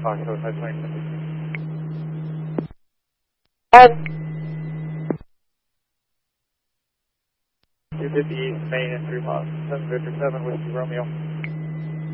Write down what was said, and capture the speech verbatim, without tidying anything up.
Fox, oh five twenty. two fifty East Main and three miles, seven Victor seven, Whiskey Romeo.